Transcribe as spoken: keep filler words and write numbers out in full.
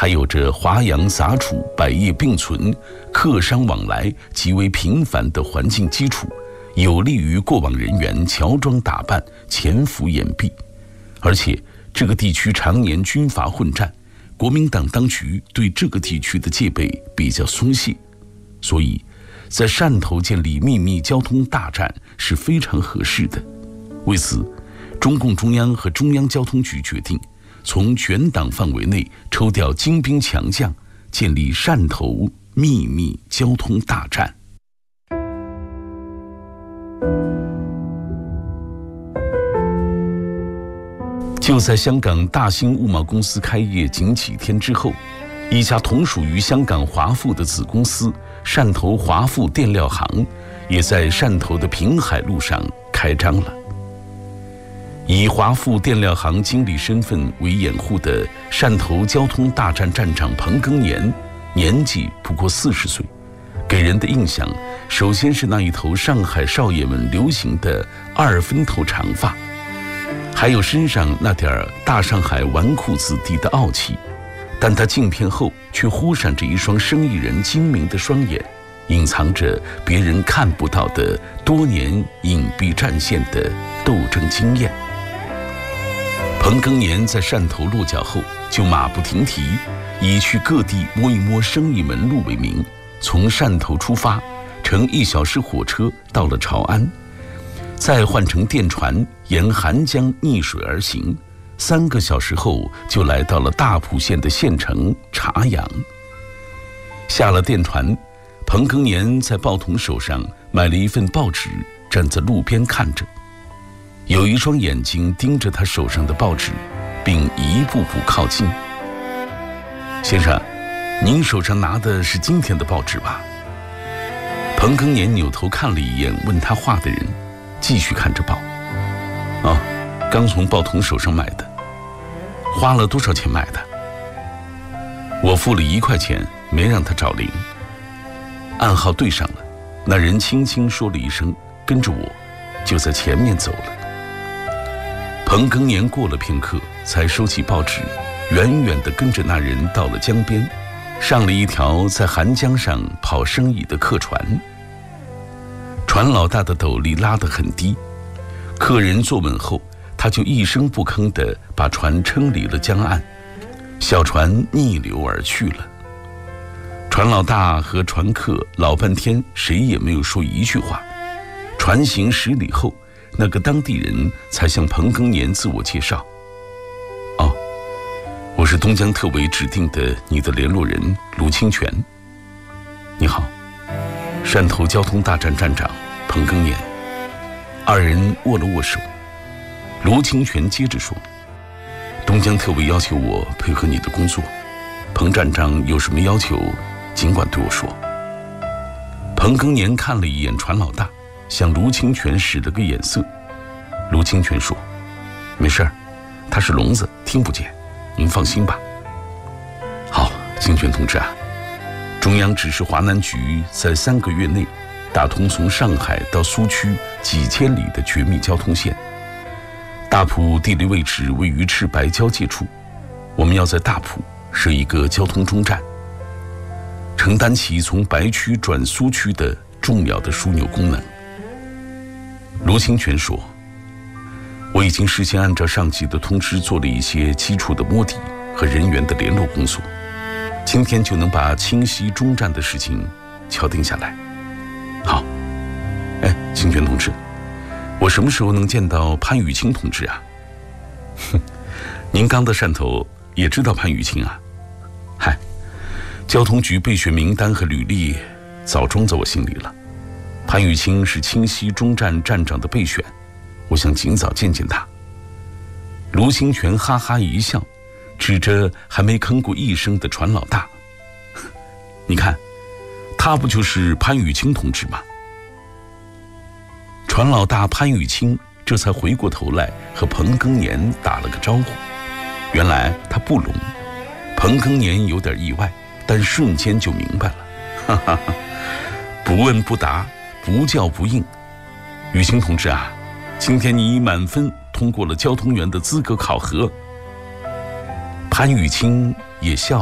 还有着华阳杂处、百业并存、客商往来极为频繁的环境基础，有利于过往人员乔装打扮、潜伏掩蔽。而且这个地区常年军阀混战，国民党当局对这个地区的戒备比较松懈，所以在汕头建立秘密交通大站是非常合适的。为此，中共中央和中央交通局决定从全党范围内抽调精兵强将，建立汕头秘密交通大站。就在香港大兴物贸公司开业仅几天之后，一家同属于香港华富的子公司汕头华富电料行也在汕头的平海路上开张了。以华富电料行经理身份为掩护的汕头交通大站站长彭庚年，年纪不过四十岁，给人的印象首先是那一头上海少爷们流行的二分头长发，还有身上那点大上海纨绔子弟的傲气，但他镜片后却忽闪着一双生意人精明的双眼，隐藏着别人看不到的多年隐蔽战线的斗争经验。彭庚年在汕头落脚后，就马不停蹄，以去各地摸一摸生意门路为名，从汕头出发，乘一小时火车到了潮安，再换乘电船沿韩江逆水而行，三个小时后就来到了大埔县的县城茶阳。下了电船，彭庚年在报童手上买了一份报纸，站在路边看着。有一双眼睛盯着他手上的报纸，并一步步靠近。先生，您手上拿的是今天的报纸吧？彭庚年扭头看了一眼问他话的人，继续看着报。哦，刚从报童手上买的。花了多少钱买的？我付了一块钱，没让他找零。暗号对上了，那人轻轻说了一声，跟着我就在前面走了。彭庚年过了片刻，才收起报纸，远远地跟着那人到了江边，上了一条在韩江上跑生意的客船。船老大的斗笠拉得很低，客人坐稳后，他就一声不吭地把船撑离了江岸，小船逆流而去了。船老大和船客老半天谁也没有说一句话。船行十里后，那个当地人才向彭庚年自我介绍：哦，我是东江特委指定的你的联络人卢清泉。你好，汕头交通大站站长彭庚年。二人握了握手。卢清泉接着说：东江特委要求我配合你的工作，彭站长有什么要求尽管对我说。彭庚年看了一眼船老大，向卢清泉使了个眼色。卢清泉说：没事儿，他是聋子，听不见，您放心吧。好，清泉同志啊，中央指示华南局在三个月内打通从上海到苏区几千里的绝密交通线。大埔地理位置位于赤白交界处，我们要在大埔设一个交通中站，承担起从白区转苏区的重要的枢纽功能。卢清泉说：我已经事先按照上级的通知做了一些基础的摸底和人员的联络工作，今天就能把清溪中站的事情敲定下来。好，哎，清泉同志，我什么时候能见到潘雨清同志啊？哼，您刚到汕头也知道潘雨清啊？嗨，交通局备选名单和履历早装在我心里了。潘雨清是清溪中站站长的备选，我想尽早见见他。卢清泉哈哈一笑，指着还没吭过一声的船老大：你看，他不就是潘雨清同志吗？船老大潘雨清这才回过头来和彭庚年打了个招呼。原来他不聋。彭庚年有点意外，但瞬间就明白了。哈哈哈，不问不答，不叫不应。雨清同志啊，今天你以满分通过了交通员的资格考核。潘雨清也笑了。